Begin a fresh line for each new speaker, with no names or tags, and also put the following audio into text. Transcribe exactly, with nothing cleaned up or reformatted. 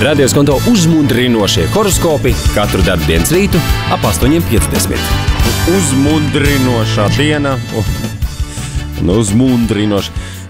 Radios konto uzmundrinošie horoskopi katru darbdienas rītu ap astoņi piecdesmit.
Uzmundrinošā diena. Un uzmundrinoša.